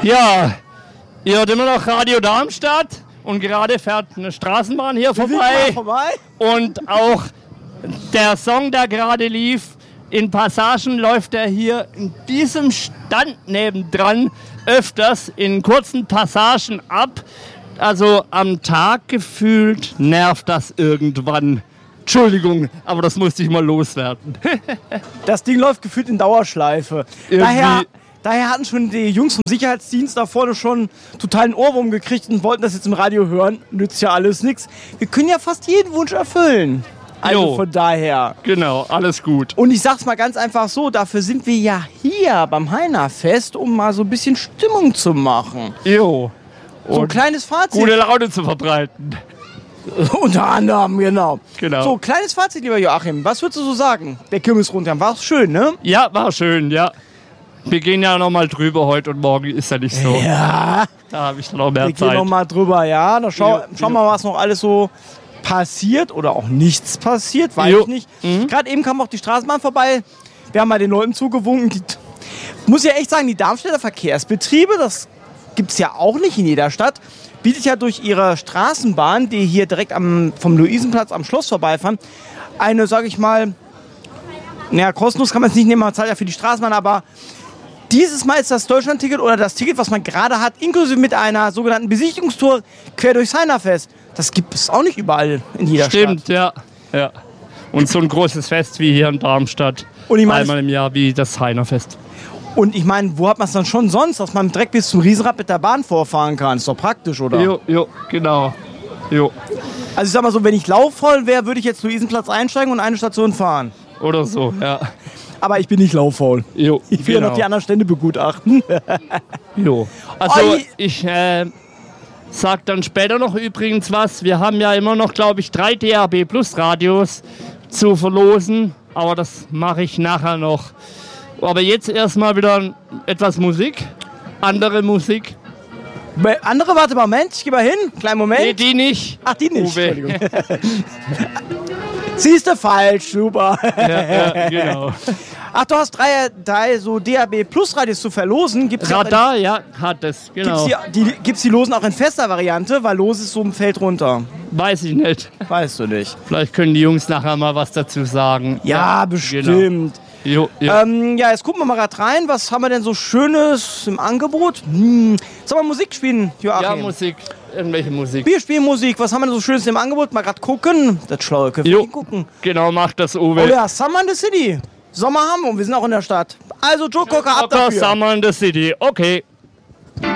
Ja, ihr hört immer noch Radio Darmstadt und gerade fährt eine Straßenbahn hier vorbei. Und auch der Song, der gerade lief, in Passagen läuft er hier in diesem Stand nebendran öfters in kurzen Passagen ab. Also am Tag gefühlt nervt das irgendwann. Entschuldigung, aber das musste ich mal loswerden. Das Ding läuft gefühlt in Dauerschleife. Daher hatten schon die Jungs vom Sicherheitsdienst da vorne schon totalen Ohrwurm gekriegt und wollten das jetzt im Radio hören. Nützt ja alles nichts. Wir können ja fast jeden Wunsch erfüllen. Also von daher. Genau, alles gut. Und ich sag's mal ganz einfach so, dafür sind wir ja hier beim Heinerfest, um mal so ein bisschen Stimmung zu machen. Jo. So ein kleines Fazit. Gute Laune zu verbreiten. Unter anderem, genau. So, kleines Fazit, lieber Joachim. Was würdest du so sagen? Der Kirmesrundgang, war schön, ne? Ja, war schön, ja. Wir gehen ja noch mal drüber heute und morgen ist ja nicht so. Ja. Da habe ich noch mehr Zeit. Wir gehen noch mal drüber, ja. Dann schauen wir mal, was noch alles so passiert oder auch nichts passiert, weiß ich nicht. Gerade eben kam auch die Straßenbahn vorbei. Wir haben mal den Leuten zugewunken. Muss ja echt sagen, die Darmstädter Verkehrsbetriebe, das gibt es ja auch nicht in jeder Stadt, bietet ja durch ihre Straßenbahn, die hier direkt vom Luisenplatz am Schloss vorbeifahren, eine, sage ich mal, kostenlos kann man es nicht nehmen, man zahlt ja für die Straßenbahn, aber dieses Mal ist das Deutschland-Ticket oder das Ticket, was man gerade hat, inklusive mit einer sogenannten Besichtigungstour quer durchs Heinerfest. Das gibt es auch nicht überall in jeder Stadt. Stimmt, ja. Und so ein großes Fest wie hier in Darmstadt, einmal im Jahr wie das Heinerfest. Und ich meine, wo hat man es dann schon sonst, dass man direkt bis zum Riesenrad mit der Bahn vorfahren kann? Ist doch praktisch, oder? Jo, genau. Jo. Also ich sag mal so, wenn ich laufvoll wäre, würde ich jetzt Luisenplatz einsteigen und eine Station fahren. Oder so, ja. Aber ich bin nicht lauffaul. Jo, ich will ja noch die anderen Stände begutachten. Jo. Also ich sag dann später noch übrigens was. Wir haben ja immer noch, glaube ich, 3 DAB Plus Radios zu verlosen. Aber das mache ich nachher noch. Aber jetzt erstmal wieder etwas Musik. Andere Musik. Andere, warte, Moment, ich geh mal hin. Kleinen Moment. Nee, die nicht. Ach, die nicht. Entschuldigung. Siehst du, falsch, super. Ja, genau. Ach, du hast 3 so DAB Plus Radios zu verlosen. Gibt's Radar, ja, hat es, genau. Gibt's die Losen auch in fester Variante, weil Los ist so im Feld runter? Weiß ich nicht. Weißt du nicht. Vielleicht können die Jungs nachher mal was dazu sagen. Ja, bestimmt. Genau. Jo. Jetzt gucken wir mal gerade rein. Was haben wir denn so Schönes im Angebot? Sollen wir Musik spielen, Joachim? Ja, Musik. Irgendwelche Musik. Wir spielen Musik. Was haben wir denn so Schönes im Angebot? Mal gerade gucken. Das schlaue Köpfchen gucken. Genau, macht das Uwe. Oh ja, Summer in the City. Sommer haben wir und wir sind auch in der Stadt. Also Joe Cocker, ab dafür. Summer in the City, okay.